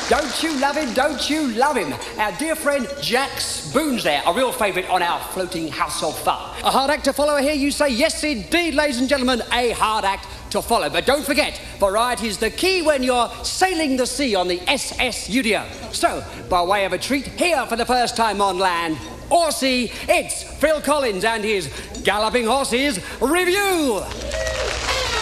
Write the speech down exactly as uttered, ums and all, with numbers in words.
Don't you love him? Don't you love him? Our dear friend Jack Spoon's there, a real favourite on our floating house of fun. A hard act to follow here, you say? Yes, indeed, ladies and gentlemen, a hard act to follow. But don't forget, variety is the key when you're sailing the sea on the S S Udio. So, by way of a treat, here for the first time on land or sea, it's Phil Collins and his Galloping Horses Review.